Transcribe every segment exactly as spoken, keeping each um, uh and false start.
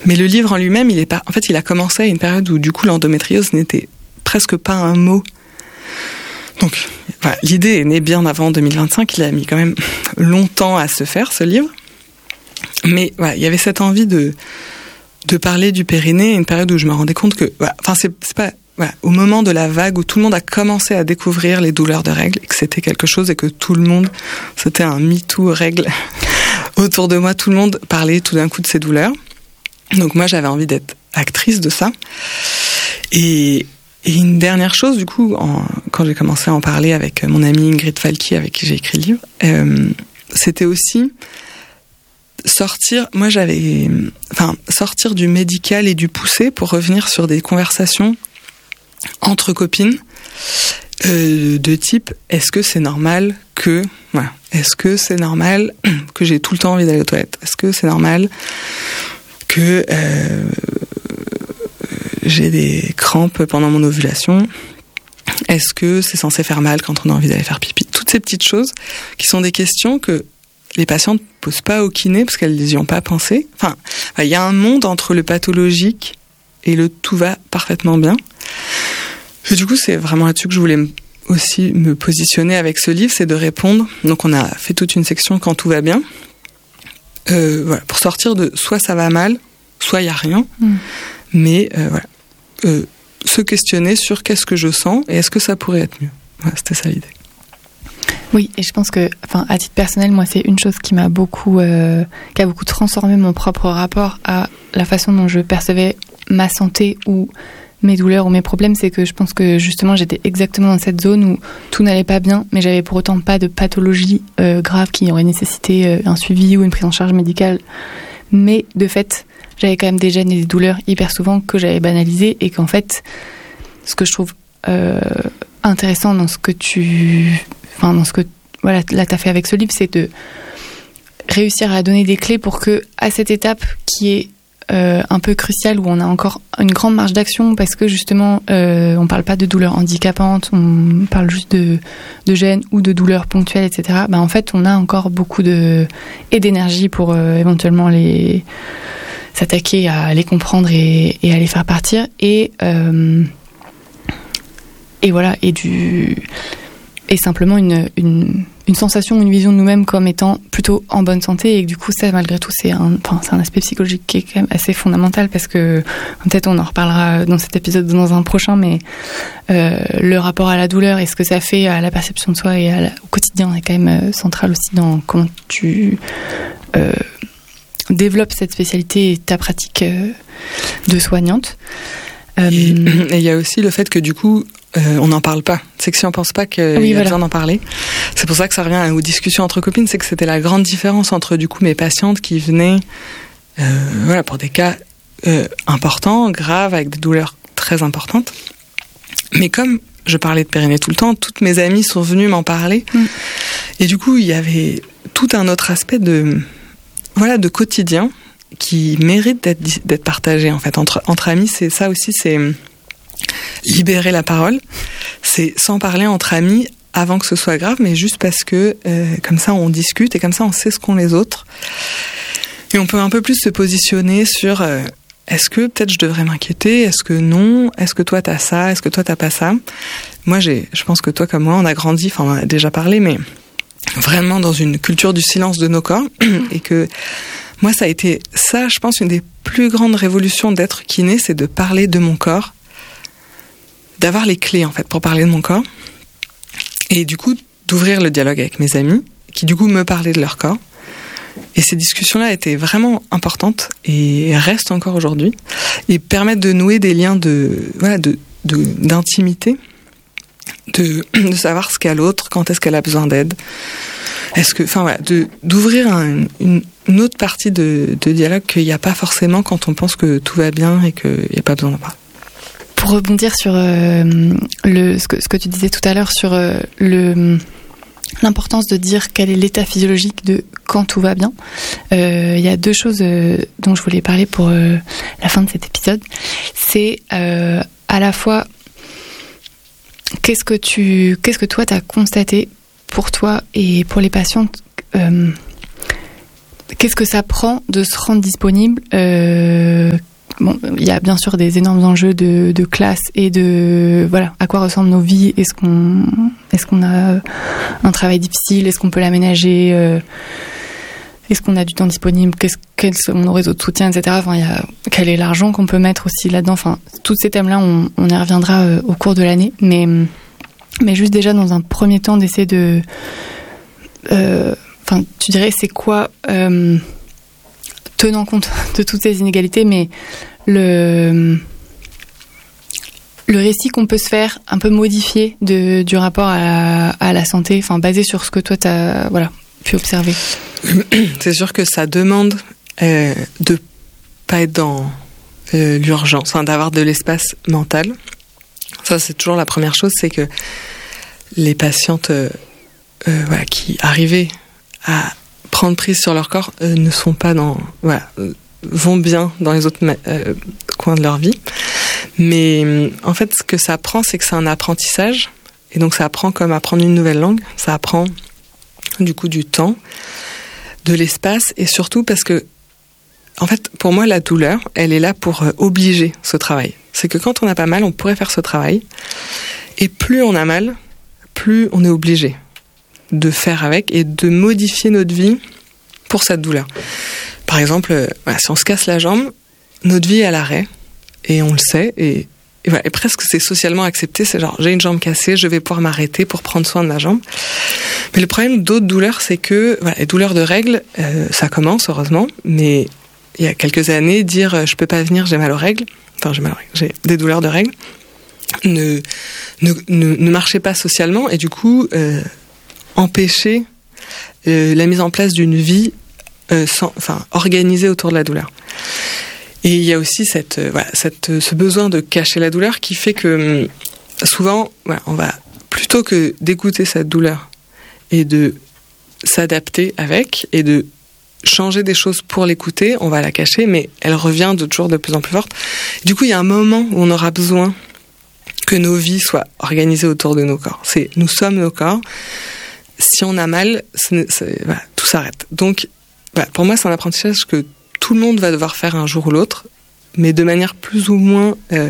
Mais le livre en lui-même, il est pas. En fait, il a commencé à une période où du coup l'endométriose n'était presque pas un mot. Donc, voilà, l'idée est née bien avant deux mille vingt-cinq. Il a mis quand même longtemps à se faire ce livre. Mais voilà, il y avait cette envie de de parler du périnée, une période où je me rendais compte que, voilà, enfin c'est, c'est pas. Voilà, au moment de la vague où tout le monde a commencé à découvrir les douleurs de règles, et que c'était quelque chose et que tout le monde, c'était un MeToo règles autour de moi, tout le monde parlait tout d'un coup de ces douleurs. Donc moi j'avais envie d'être actrice de ça. Et, et une dernière chose, du coup, en, quand j'ai commencé à en parler avec mon amie Ingrid Falky, avec qui j'ai écrit le livre, euh, c'était aussi sortir, moi j'avais, enfin sortir du médical et du poussé pour revenir sur des conversations entre copines, euh, de type est-ce que c'est normal que voilà, est-ce que c'est normal que j'ai tout le temps envie d'aller aux toilettes, est-ce que c'est normal que euh, j'ai des crampes pendant mon ovulation, est-ce que c'est censé faire mal quand on a envie d'aller faire pipi, toutes ces petites choses qui sont des questions que les patientes ne posent pas au kiné parce qu'elles n'y ont pas pensé. Enfin, il y a un monde entre le pathologique et le tout va parfaitement bien. Et du coup, c'est vraiment là-dessus que je voulais aussi me positionner avec ce livre, c'est de répondre. Donc, on a fait toute une section quand tout va bien, euh, voilà, pour sortir de soit ça va mal, soit il y a rien, mmh. mais euh, voilà, euh, se questionner sur qu'est-ce que je sens et est-ce que ça pourrait être mieux. Voilà, c'était ça l'idée. Oui, et je pense que, enfin, à titre personnel, moi, c'est une chose qui m'a beaucoup, euh, qui a beaucoup transformé mon propre rapport à la façon dont je percevais ma santé ou mes douleurs ou mes problèmes, c'est que je pense que justement j'étais exactement dans cette zone où tout n'allait pas bien, mais j'avais pour autant pas de pathologie euh, grave qui aurait nécessité euh, un suivi ou une prise en charge médicale. Mais de fait, j'avais quand même des gènes et des douleurs hyper souvent que j'avais banalisées et qu'en fait, ce que je trouve euh, intéressant dans ce que tu, enfin dans ce que voilà là t'as fait avec ce livre, c'est de réussir à donner des clés pour que à cette étape qui est Euh, un peu crucial où on a encore une grande marge d'action parce que justement euh, on parle pas de douleurs handicapantes, on parle juste de, de gènes ou de douleurs ponctuelles, et cetera. Bah, en fait on a encore beaucoup de et d'énergie pour euh, éventuellement les s'attaquer à les comprendre et, et à les faire partir et euh, et voilà et du et simplement une une une sensation, une vision de nous-mêmes comme étant plutôt en bonne santé et que du coup ça malgré tout c'est un, enfin, c'est un aspect psychologique qui est quand même assez fondamental parce que peut-être on en reparlera dans cet épisode dans un prochain mais euh, le rapport à la douleur et ce que ça fait à la perception de soi et à la, au quotidien est quand même euh, central aussi dans comment tu euh, développes cette spécialité et ta pratique euh, de soignante. Euh, et il y a aussi le fait que du coup Euh, on n'en parle pas. C'est que si on pense pas qu'il oui, y a voilà. besoin d'en parler, c'est pour ça que ça revient aux discussions entre copines, c'est que c'était la grande différence entre du coup mes patientes qui venaient euh, voilà, pour des cas euh, importants, graves, avec des douleurs très importantes. Mais comme je parlais de périnée tout le temps, toutes mes amies sont venues m'en parler. Mm. Et du coup, il y avait tout un autre aspect de, voilà, de quotidien qui mérite d'être, d'être partagé en fait. Entre, entre amis, c'est ça aussi, c'est libérer la parole, c'est sans parler entre amis avant que ce soit grave, mais juste parce que euh, comme ça on discute et comme ça on sait ce qu'ont les autres. Et on peut un peu plus se positionner sur euh, est-ce que peut-être je devrais m'inquiéter, est-ce que non, est-ce que toi t'as ça, est-ce que toi t'as pas ça. Moi j'ai, je pense que toi comme moi on a grandi, enfin on en a déjà parlé, mais vraiment dans une culture du silence de nos corps et que moi ça a été ça, je pense une des plus grandes révolutions d'être kiné, c'est de parler de mon corps, d'avoir les clés en fait pour parler de mon corps et du coup d'ouvrir le dialogue avec mes amis qui du coup me parlaient de leur corps et ces discussions-là étaient vraiment importantes et restent encore aujourd'hui et permettent de nouer des liens de voilà de, de d'intimité, de de savoir ce qu'a l'autre, quand est-ce qu'elle a besoin d'aide, est-ce que enfin voilà de d'ouvrir un, une, une autre partie de, de dialogue qu'il n'y a pas forcément quand on pense que tout va bien et qu'il n'y a pas besoin d'en parler. Pour rebondir sur euh, le, ce, que, ce que tu disais tout à l'heure sur euh, le, l'importance de dire quel est l'état physiologique de quand tout va bien, il euh, y a deux choses euh, dont je voulais parler pour euh, la fin de cet épisode. C'est euh, à la fois qu'est-ce que, tu, qu'est-ce que toi tu as constaté pour toi et pour les patientes, euh, qu'est-ce que ça prend de se rendre disponible, euh, bon, il y a bien sûr des énormes enjeux de, de classe et de voilà, à quoi ressemblent nos vies. Est-ce qu'on, est-ce qu'on a un travail difficile? Est-ce qu'on peut l'aménager? euh, Est-ce qu'on a du temps disponible? Qu'est-ce, quels sont nos réseaux de soutien, et cetera. Enfin, il y a, quel est l'argent qu'on peut mettre aussi là-dedans? Enfin, tous ces thèmes-là, on, on y reviendra euh, au cours de l'année. Mais, mais juste déjà, dans un premier temps, d'essayer de... Euh, enfin, tu dirais, c'est quoi, euh, tenant compte de toutes ces inégalités, mais le... le récit qu'on peut se faire, un peu modifié de, du rapport à la, à la santé, enfin, basé sur ce que toi, t'as, voilà, pu observer. C'est sûr que ça demande euh, de pas être dans euh, l'urgence, hein, d'avoir de l'espace mental. Ça, c'est toujours la première chose, c'est que les patientes euh, euh, voilà, qui arrivaient à prendre prise sur leur corps euh, ne sont pas dans... Voilà, euh, vont bien dans les autres euh, coins de leur vie. Mais en fait, ce que ça apprend, c'est que c'est un apprentissage. Et donc, ça apprend comme apprendre une nouvelle langue. Ça apprend du coup du temps, de l'espace, et surtout parce que, en fait, pour moi, la douleur, elle est là pour euh, obliger ce travail. C'est que quand on a pas mal, on pourrait faire ce travail, et plus on a mal, plus on est obligé de faire avec et de modifier notre vie pour cette douleur. Par exemple, euh, voilà, si on se casse la jambe, notre vie est à l'arrêt, et on le sait, et, et, voilà, et presque c'est socialement accepté, c'est genre, j'ai une jambe cassée, je vais pouvoir m'arrêter pour prendre soin de ma jambe. Mais le problème d'autres douleurs, c'est que voilà, les douleurs de règles, euh, ça commence, heureusement, mais il y a quelques années, dire euh, je peux pas venir, j'ai mal aux règles, enfin j'ai mal aux règles, j'ai des douleurs de règles, ne, ne, ne, ne marchait pas socialement, et du coup, euh, empêcher euh, la mise en place d'une vie euh, sans, enfin, organisée autour de la douleur. Et il y a aussi cette, euh, voilà, cette, ce besoin de cacher la douleur qui fait que souvent, voilà, on va, plutôt que d'écouter cette douleur et de s'adapter avec et de changer des choses pour l'écouter, on va la cacher, mais elle revient de toujours de plus en plus forte. Du coup, il y a un moment où on aura besoin que nos vies soient organisées autour de nos corps. C'est, nous sommes nos corps. Si on a mal, c'est, c'est, voilà, tout s'arrête. Donc, voilà, pour moi, c'est un apprentissage que tout le monde va devoir faire un jour ou l'autre, mais de manière plus ou moins euh,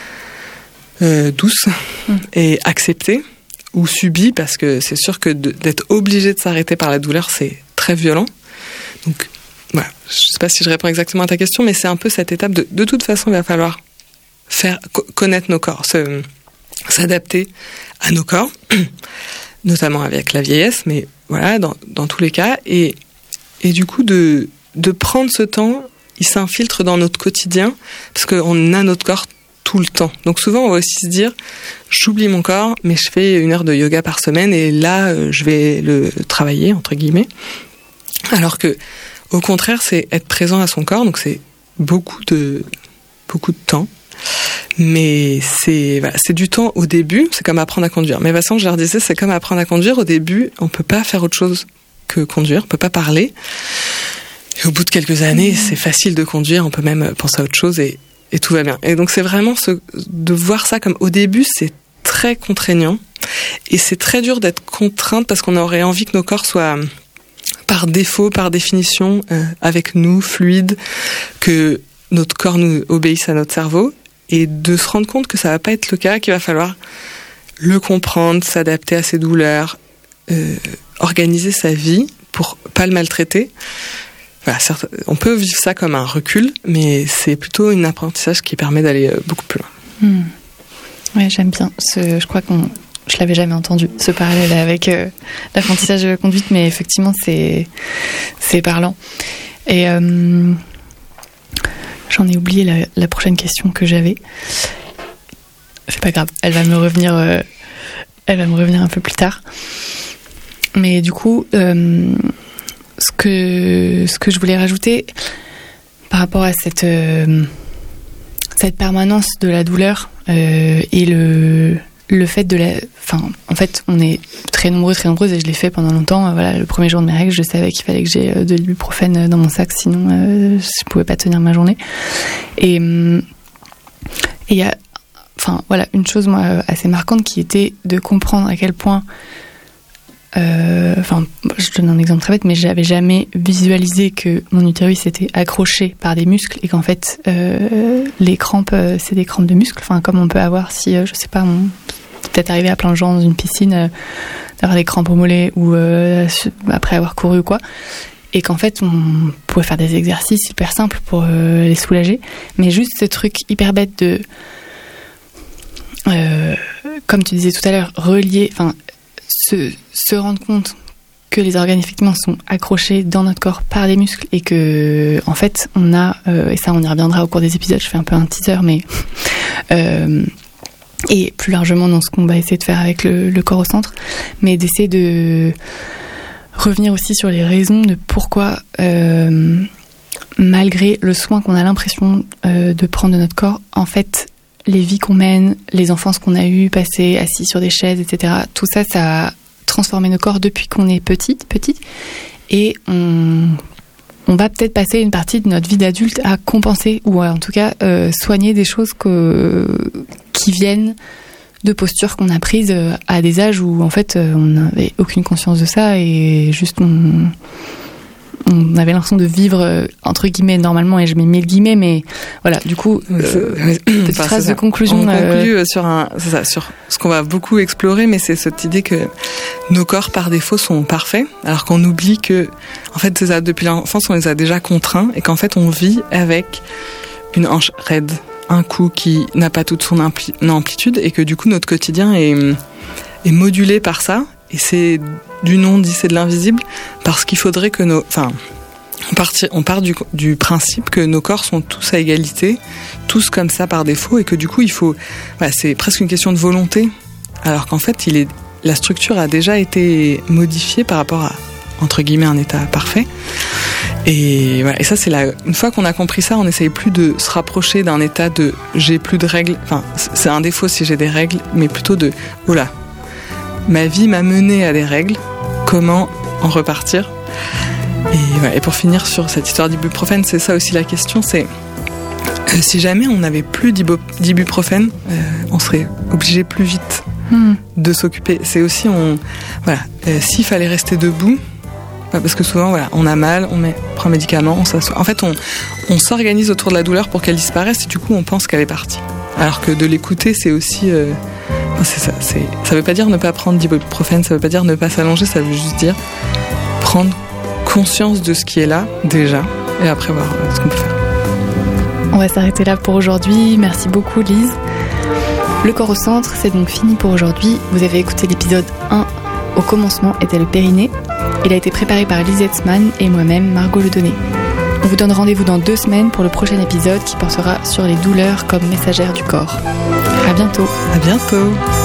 euh, douce mmh. et acceptée, ou subie, parce que c'est sûr que de, d'être obligé de s'arrêter par la douleur, c'est très violent. Donc, voilà, je ne sais pas si je réponds exactement à ta question, mais c'est un peu cette étape de, de toute façon, il va falloir faire connaître nos corps, se, s'adapter à nos corps, notamment avec la vieillesse, mais voilà, dans, dans tous les cas, et, et du coup, de, de prendre ce temps, il s'infiltre dans notre quotidien, parce qu'on a notre corps tout le temps. Donc souvent, on va aussi se dire, j'oublie mon corps, mais je fais une heure de yoga par semaine, et là, je vais le travailler, entre guillemets. Alors que, au contraire, c'est être présent à son corps, donc c'est beaucoup de, beaucoup de temps. Mais c'est, voilà, c'est du temps au début, c'est comme apprendre à conduire. Mais Vincent, je leur disais, c'est comme apprendre à conduire. Au début, on peut pas faire autre chose que conduire, on peut pas parler. Et au bout de quelques années, c'est facile de conduire, on peut même penser à autre chose et, et tout va bien. Et donc c'est vraiment ce, de voir ça comme, au début, c'est très contraignant. Et c'est très dur d'être contrainte parce qu'on aurait envie que nos corps soient, par défaut, par définition, euh, avec nous, fluides, que notre corps nous obéisse à notre cerveau. Et de se rendre compte que ça va pas être le cas, qu'il va falloir le comprendre, s'adapter à ses douleurs, euh, organiser sa vie pour pas le maltraiter. Voilà, certes, on peut vivre ça comme un recul, mais c'est plutôt un apprentissage qui permet d'aller euh, beaucoup plus loin. Mmh. Ouais, j'aime bien. Ce, je crois qu'on, je l'avais jamais entendu, ce parallèle avec euh, l'apprentissage de la conduite, mais effectivement, c'est, c'est parlant. Et euh, j'en ai oublié la, la prochaine question que j'avais. C'est pas grave, elle va me revenir, euh, elle va me revenir un peu plus tard. Mais du coup, euh, ce que ce que je voulais rajouter par rapport à cette euh, cette permanence de la douleur euh, et le le fait de la, enfin, en fait, on est très nombreux, très nombreuses, et je l'ai fait pendant longtemps. Voilà, le premier jour de mes règles, je savais qu'il fallait que j'ai de l'ibuprofène dans mon sac, sinon euh, je pouvais pas tenir ma journée. Et il y a, enfin, voilà, une chose moi assez marquante qui était de comprendre à quel point enfin, euh, je donne un exemple très bête, mais j'avais jamais visualisé que mon utérus était accroché par des muscles et qu'en fait, euh, les crampes, euh, c'est des crampes de muscles. Enfin, comme on peut avoir si, euh, je sais pas, on, c'est peut-être arrivé à plein de gens dans une piscine euh, d'avoir des crampes au mollet ou euh, après avoir couru ou quoi. Et qu'en fait, on pouvait faire des exercices hyper simples pour euh, les soulager. Mais juste ce truc hyper bête de, euh, comme tu disais tout à l'heure, relier, enfin, se, se rendre compte que les organes effectivement sont accrochés dans notre corps par des muscles et que, en fait, on a, euh, et ça on y reviendra au cours des épisodes, je fais un peu un teaser, mais... Euh, et plus largement dans ce qu'on va essayer de faire avec le, le corps au centre, mais d'essayer de revenir aussi sur les raisons de pourquoi, euh, malgré le soin qu'on a l'impression euh, de prendre de notre corps, en fait, les vies qu'on mène, les enfances qu'on a eues, passées assis sur des chaises, et cetera, tout ça, ça a transformé nos corps depuis qu'on est petite, petite, et on, on va peut-être passer une partie de notre vie d'adulte à compenser, ou en tout cas euh, soigner des choses que, qui viennent de postures qu'on a prises à des âges où en fait on n'avait aucune conscience de ça et juste on, on avait l'impression de vivre entre guillemets normalement, et je mets mille guillemets, mais voilà, du coup euh, petite enfin, phrase de conclusion. On euh... conclut sur un, c'est ça, sur ce qu'on va beaucoup explorer, mais c'est cette idée que nos corps par défaut sont parfaits, alors qu'on oublie que en fait c'est ça, depuis l'enfance on les a déjà contraints et qu'en fait on vit avec une hanche raide, un cou qui n'a pas toute son ampli- amplitude et que du coup notre quotidien est, est modulé par ça, et c'est du non dit, c'est de l'invisible, parce qu'il faudrait que nos... Enfin, on, partir, on part du, du principe que nos corps sont tous à égalité, tous comme ça par défaut, et que du coup il faut... Voilà, c'est presque une question de volonté, alors qu'en fait il est, la structure a déjà été modifiée par rapport à, entre guillemets, un état parfait. Et, voilà, et ça, c'est la, une fois qu'on a compris ça, on n'essaye plus de se rapprocher d'un état de j'ai plus de règles. Enfin, c'est un défaut si j'ai des règles, mais plutôt de oh là, ma vie m'a mené à des règles. Comment en repartir? Et, voilà, et pour finir sur cette histoire d'ibuprofène, c'est ça aussi la question, c'est euh, si jamais on n'avait plus d'ibuprofène, euh, on serait obligé plus vite mmh. de s'occuper. C'est aussi on voilà, euh, s'il fallait rester debout. Parce que souvent, voilà, on a mal, on met, prend un médicament, on s'assoit. En fait, on, on s'organise autour de la douleur pour qu'elle disparaisse et du coup, on pense qu'elle est partie. Alors que de l'écouter, c'est aussi... Euh, c'est ça, c'est, ça veut pas dire ne pas prendre d'ibuprofène, ça veut pas dire ne pas s'allonger, ça veut juste dire prendre conscience de ce qui est là, déjà, et après voir euh, ce qu'on peut faire. On va s'arrêter là pour aujourd'hui. Merci beaucoup, Lise. Le corps au centre, c'est donc fini pour aujourd'hui. Vous avez écouté l'épisode un. Au commencement était le périnée. Il a été préparé par Lise Hetzmann et moi-même, Margot Ledonné. On vous donne rendez-vous dans deux semaines pour le prochain épisode qui portera sur les douleurs comme messagères du corps. À bientôt. À bientôt.